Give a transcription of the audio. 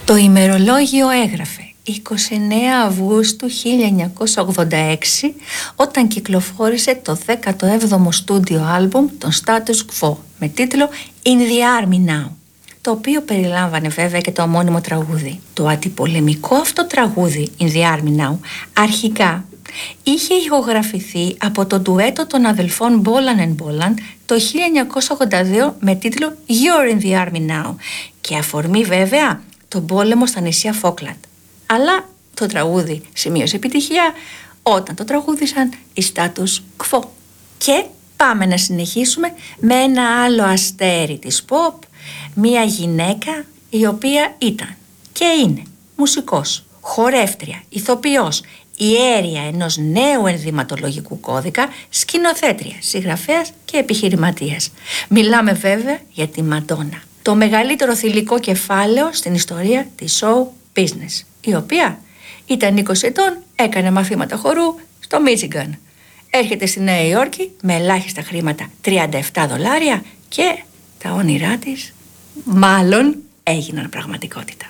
Το ημερολόγιο έγραφε 29 Αυγούστου 1986, όταν κυκλοφόρησε το 17ο στούντιο άλμπουμ των Status Quo με τίτλο In the Army Now, το οποίο περιλάμβανε βέβαια και το ομώνυμο τραγούδι. Το αντιπολεμικό αυτό τραγούδι In the Army Now αρχικά είχε ηχογραφηθεί από το ντουέτο των αδελφών Bolan and Bolan το 1982 με τίτλο You're in the Army Now, και αφορμή βέβαια τον πόλεμο στα νησιά Φόκλαντ. Αλλά το τραγούδι σημείωσε επιτυχία όταν το τραγούδισαν οι Status Quo. Και πάμε να συνεχίσουμε με ένα άλλο αστέρι της pop, μια γυναίκα η οποία ήταν και είναι μουσικός, χορεύτρια, ηθοποιός, ιέρια ενός νέου ενδυματολογικού κώδικα, σκηνοθέτρια, συγγραφέας και επιχειρηματίας. Μιλάμε βέβαια για τη Μαντόνα, το μεγαλύτερο θηλυκό κεφάλαιο στην ιστορία της show business, η οποία ήταν 20 ετών, έκανε μαθήματα χορού στο Μίτσιγκαν. Έρχεται στη Νέα Υόρκη με ελάχιστα χρήματα, $37, και τα όνειρά της μάλλον έγιναν πραγματικότητα.